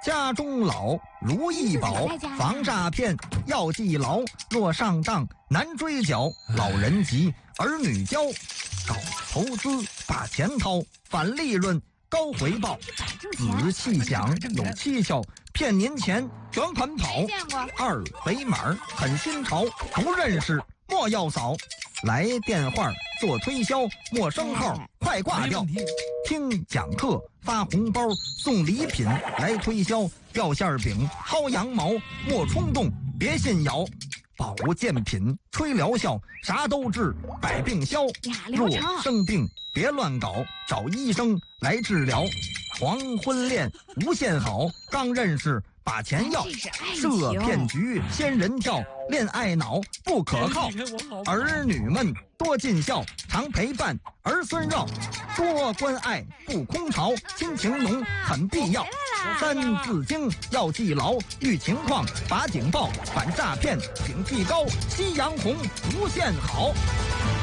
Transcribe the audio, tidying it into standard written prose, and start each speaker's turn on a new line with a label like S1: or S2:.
S1: 家中老如意宝，防诈骗要记牢。若上当难追缴，老人急儿女教。搞投资把钱掏，返利润高回报。仔细想有蹊跷，骗您钱卷款跑。二维码很新潮，不认识莫要扫。来电话做推销，陌生号快挂掉。听讲课发红包送礼品，来推销掉馅饼薅羊毛，莫冲动别信谣。保健品吹疗效，啥都治百病消。若生病别乱搞，找医生来治疗。黄昏恋无限好，刚认识把钱要。设骗局仙人跳，恋爱脑不可靠。儿女们多尽孝，常陪伴儿孙绕。多关爱不空巢，亲情浓很必要。三字经要记牢，遇情况把警报，反诈骗警惕高。夕阳红无限好。